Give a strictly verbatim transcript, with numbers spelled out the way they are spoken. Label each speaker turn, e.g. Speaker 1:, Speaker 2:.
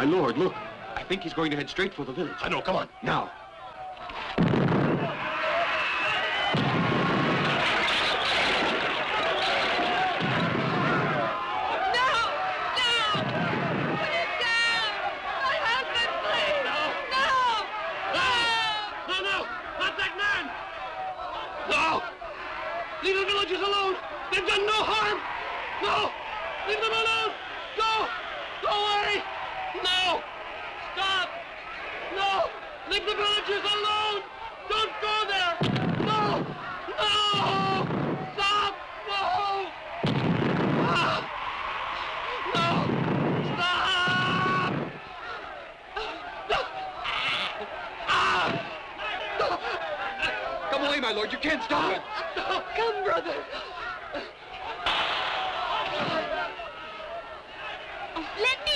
Speaker 1: My lord, look. I think he's going to head straight for the village.
Speaker 2: I know, come on.
Speaker 1: Now.
Speaker 2: Leave the villagers alone! They've done no harm! No! Leave them alone! Go! Go away! No! Stop! No! Leave the villagers alone! Don't go there! No! No! Stop! No! Ah! No! Stop! No! Ah!
Speaker 1: Come away, my lord. You can't stop him.
Speaker 2: Come, brother.
Speaker 3: Let me